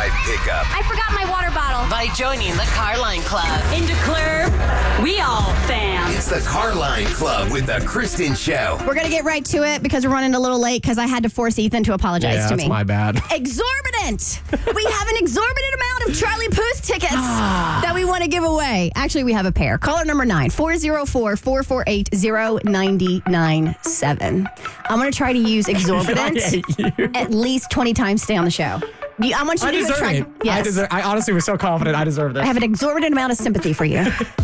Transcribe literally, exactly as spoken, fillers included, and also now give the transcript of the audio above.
drive pickup. I forgot my water bottle. By joining the Carline Club. In Declare, we all fam. It's the Carline Club with the Kristen Show. We're going to get right to it because we're running a little late because I had to force Ethan to apologize yeah, to that's me. my bad. Exorbitant. We have an exorbitant amount of Charlie Puth tickets that we want to give away. Actually, we have a pair. Caller number nine, four oh four, four four eight, oh nine nine seven. I'm going to try to use exorbitant at least twenty times today on the show. You- I want you I to deserve try. it. Yes. I, deserve, I honestly was so confident I deserved I it. have an exorbitant amount of sympathy for you.